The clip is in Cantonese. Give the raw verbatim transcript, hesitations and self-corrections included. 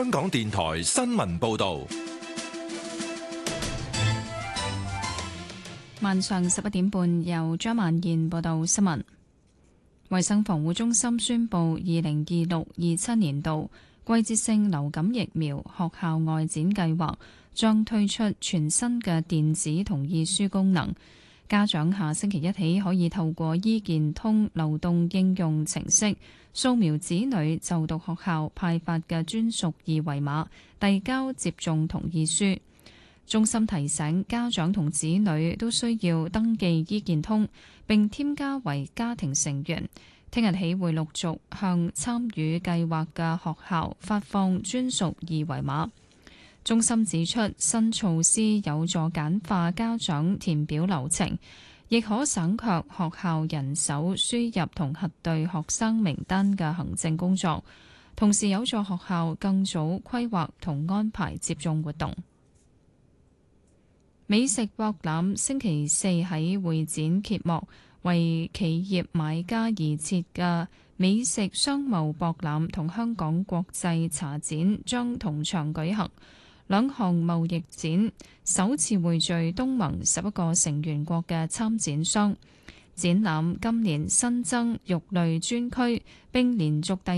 香港電台新聞報道。 晚上十一點半，由張曼燕報道新聞。衛生防護中心宣布，二零二六二七年度季節性流感疫苗學校外展計劃將推出全新嘅電子同意書功能。家長下星期一起可以透過醫健通流動應用程式掃描子女就讀學校派發嘅專屬二維碼，遞交接種同意書。中心提醒家長同子女都需要登記醫健通並添加為家庭成員。聽日起會陸續向參與計劃嘅學校發放專屬二維碼。中心指出，新措施有助簡化家長填表流程，亦可省卻學校人手輸入同核對學生名單嘅行政工作，同時有助學校更早規劃同安排接種活動。美食博覽星期四喺會展揭幕，為企業買家而設嘅美食商貿博覽同香港國際茶展將同場舉行。兩項貿易展首次匯聚東盟十一個成員國嘅參展商。展覽今年新增肉類專區，並連續第